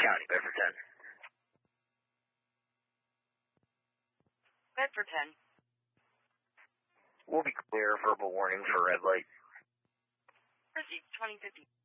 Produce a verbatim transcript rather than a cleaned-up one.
County, Bedford ten. Bedford ten. We'll be clear. Verbal warning for red light. Proceed, twenty fifty.